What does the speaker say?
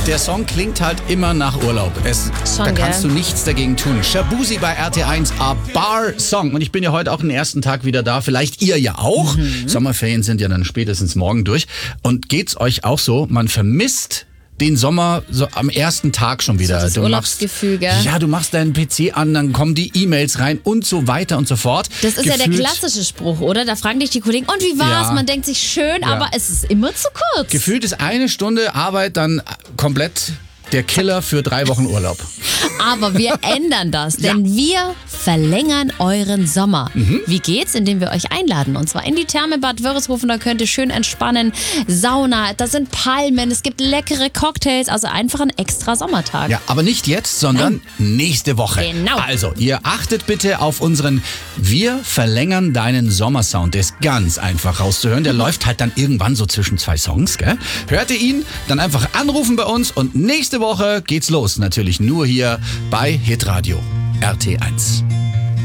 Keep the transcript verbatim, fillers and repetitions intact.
Der Song klingt halt immer nach Urlaub. Es, Schon, da kannst gell? du nichts dagegen tun. Shabuzi bei R T eins, A Bar Song. Und ich bin ja heute auch den ersten Tag wieder da. Vielleicht ihr ja auch. Mhm. Sommerferien sind ja dann spätestens morgen durch. Und geht's euch auch so? Man vermisst den Sommer so am ersten Tag schon wieder. So das du Urlaubsgefühl, machst, gell? Ja, du machst deinen P C an, dann kommen die E-Mails rein und so weiter und so fort. Das ist ja der Gefühlt- klassische Spruch, oder? Da fragen dich die Kollegen, und wie war's? Ja. Man denkt sich schön, aber es ist immer zu kurz. Gefühlt ist eine Stunde Arbeit dann komplett der Killer für drei Wochen Urlaub. Aber wir ändern das, denn wir verlängern euren Sommer. Wie geht's? Indem wir euch einladen. Und zwar in die Therme Bad Wörishofen. Da könnt ihr schön entspannen. Sauna, da sind Palmen, es gibt leckere Cocktails. Also einfach ein extra Sommertag. Ja, aber nicht jetzt, sondern nächste Woche. Genau. Also, ihr achtet bitte auf unseren Wir verlängern deinen Sommersound. Der ist ganz einfach rauszuhören. Der läuft halt dann irgendwann so zwischen zwei Songs, gell? Hört ihr ihn? Dann einfach anrufen bei uns und nächste Woche geht's los. Natürlich nur hier bei Hitradio R T eins.